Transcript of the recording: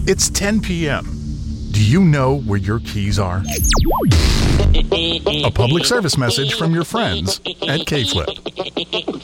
It's 10 p.m. Do you know where your keys are? A public service message from your friends at K-Flip.